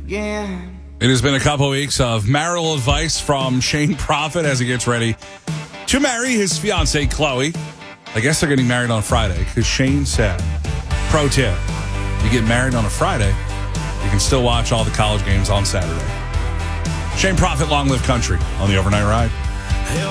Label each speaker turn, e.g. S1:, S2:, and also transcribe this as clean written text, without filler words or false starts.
S1: again.
S2: It has been a couple weeks of marital advice from Shane Prophet as he gets ready to marry his fiancee, Chloe. I guess they're getting married on Friday because Shane said, pro tip, you get married on a Friday, you can still watch all the college games on Saturday. Shane Prophet, Long Live Country on the Overnight Ride.